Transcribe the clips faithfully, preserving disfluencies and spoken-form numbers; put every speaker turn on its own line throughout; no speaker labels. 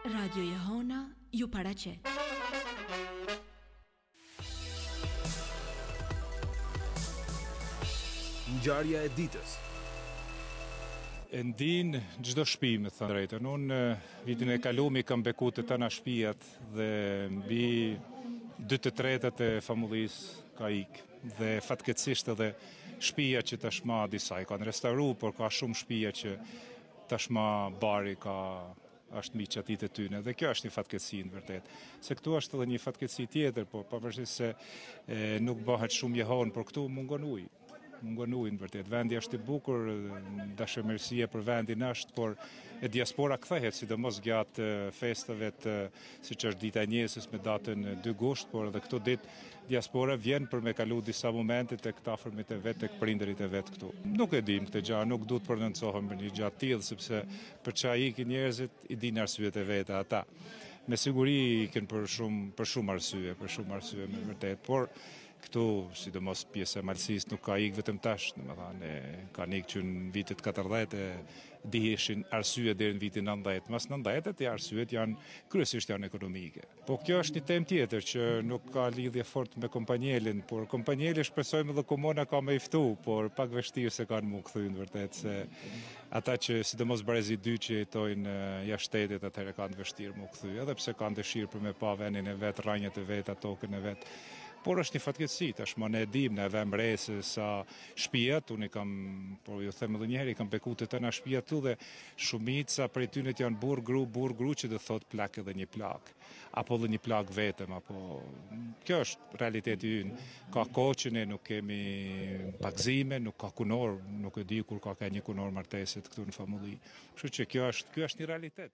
Radio Jehona ju paraqet.
Ngjarja e ditës.
E ndin çdo shtëpi, me thënë drejtën. Unë vitin e kaluar kam beku të tëna shtëpiat dhe mbi dy të tretët e famullisë ka ikë. Dhe fatkeqësisht edhe shtëpia që tashmë disa i kanë restauruar, por ka shumë shtëpia që tashmë bari ka është mbi çatit e tyne, dhe kjo është një fatkeqësi në vërtet. Se këtu është edhe një fatkeqësi tjetër, po pavarësisht se e, nuk bëhet shumë jehon, por këtu mungon ujë. Mungon ujë në vërtet. Vendi është i bukur, dashamirësia për vendin është, por e diaspora kthehet, sidomos gjatë festave të, siç është dita e Njesës me datën dy gusht, por edhe këtë ditë diaspora vjen për me kalu disa momente tek të afërmit e vet, tek prindërit e vet këtu. Nuk e dim këtë gjë, nuk duhet përndoncohem për një gjë tillë, sepse për çfarë ikin njerëzit i dinë arsyet e veta ata. Me siguri ikin për shumë për shumë arsye, për shumë arsye me vërtet, por këtu, sidomos pjesa e Malësisë, nuk ka ikë vetëm tash, domethënë kanë ikë që në vitet katërdhjetë diheshin arsye deri në vitin nëntëdhjetë. Mas nëntëdhjetët e arsyet janë kryesisht janë ekonomike. Po kjo është një temë tjetër që nuk ka lidhje fort me kompanjelin, por kompanjeli shpresojmë edhe komuna ka me i ftu, por pak vështirë se kanë mu kthy në vërtet, se ata që sidomos Barezi dy që jetojnë jashtë shtetit, atëherë kanë vështirë mu kthy, edhe pse kanë dëshirë për me pa vendin e vet, rrënjët e vet, tokën e vet. Por është një fatkeqësi, tashmë ne e dim, ne vëmë re se sa shtëpiat, unë kam, por ju them edhe një herë, kam beku të tëna shtëpia tu dhe shumica prej tyre janë burr gru, burr gru që do thot plak edhe një plak, apo edhe një plak vetëm, apo kjo është realiteti ynë. Ka kohë që ne nuk kemi pagëzime, nuk ka kunor, nuk e di kur ka ka një kunor marteset këtu në famulli. Kështu që kjo është, kjo është një realitet.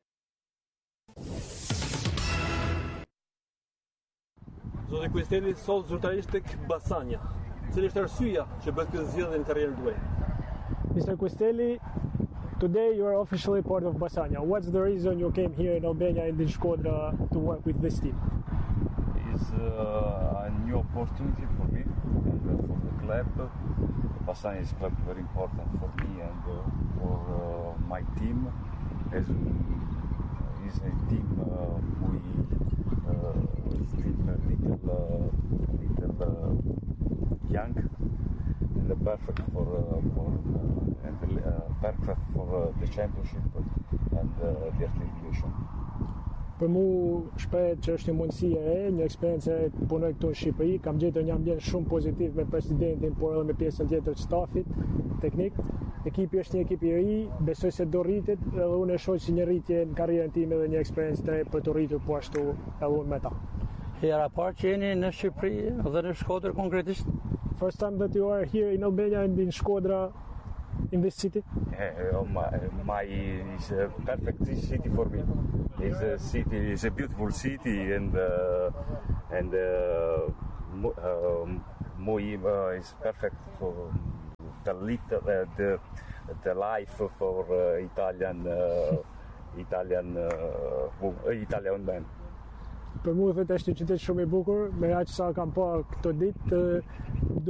Zoti Kuesteli sot zyrtarisht tek Basanja. Cili është arsyeja që bën këtë zgjedhje në karrierën tuaj?
Mister Kuesteli, today you are officially part of Basanja. What's the reason you came here in Albania and in Shkodra to work with this team?
It's uh, a new opportunity for me and uh, for the club. Basanja is a club very important for me and uh, for uh, my team. As uh, is a team uh, we uh, team a little uh, little uh, young and uh, perfect for uh, for uh, and uh, perfect for uh, the championship and uh, the division.
Për mu shprehet që është një mundësi e re, një eksperiencë e re të punoj këtu në Shqipëri. Kam gjetur një ambient shumë pozitiv me presidentin, por edhe me pjesën tjetër të stafit teknik. Ekipi është një ekip i ri, besoj se do rritet, edhe unë e shoh si një rritje në karrierën time dhe një eksperiencë të re për të rritur po ashtu edhe unë me ta.
Hera parë që jeni në Shqipëri dhe në Shkodër konkretisht?
First time that you are here in Albania and in Shkodra in this city?
Uh, my, my is a perfect city for me. It's a city, it's a beautiful city, and uh, and uh, uh, Moi uh, is perfect for the little uh, the the life for uh, Italian uh, Italian uh, Italian man.
Për mua vetë është një qytet shumë i bukur, me aq sa kam pa këtë ditë